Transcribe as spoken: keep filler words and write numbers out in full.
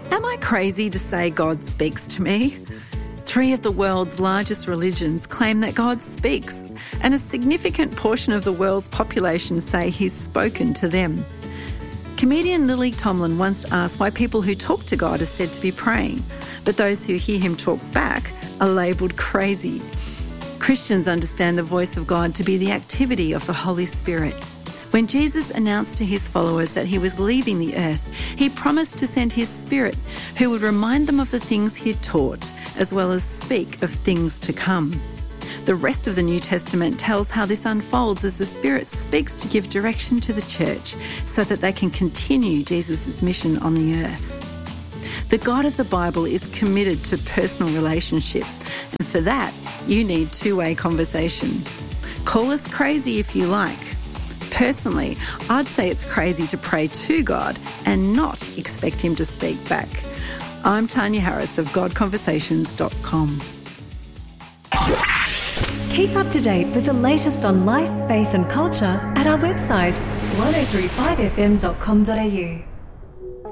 Am I crazy to say God speaks to me? Three of the world's largest religions claim that God speaks, and a significant portion of the world's population say he's spoken to them. Comedian Lily Tomlin once asked why people who talk to God are said to be praying, but those who hear him talk back are labelled crazy. Christians understand the voice of God to be the activity of the Holy Spirit. When Jesus announced to his followers that he was leaving the earth, he promised to send his Spirit, who would remind them of the things he taught, as well as speak of things to come. The rest of the New Testament tells how this unfolds as the Spirit speaks to give direction to the church so that they can continue Jesus' mission on the earth. The God of the Bible is committed to personal relationship, and for that, you need two-way conversation. Call us crazy if you like. Personally, I'd say it's crazy to pray to God and not expect him to speak back. I'm Tanya Harris of God Conversations dot com. Keep up to date with the latest on life, faith and culture at our website, ten thirty-five f m dot com dot a u.